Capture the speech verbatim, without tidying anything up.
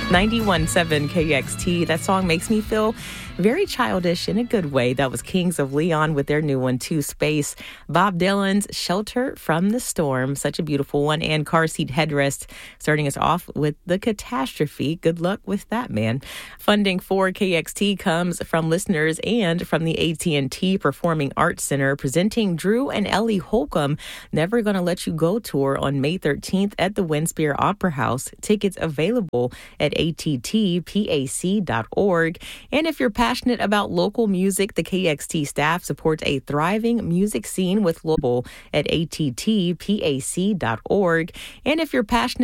ninety-one point seven K X T. That song makes me feel very childish in a good way. That was Kings of Leon with their new one, Two Space. Bob Dylan's Shelter from the Storm, such a beautiful one. And Car Seat Headrest, starting us off with The Catastrophe. Good luck with that, man. Funding for K X T comes from listeners and from the A T and T Performing Arts Center, presenting Drew and Ellie Holcomb Never Gonna Let You Go tour on May thirteenth at the Winspear Opera House. Tickets available at A T T P A C dot org. And if you're passionate about local music, the K X T staff supports a thriving music scene with local at A T T P A C dot org. And if you're passionate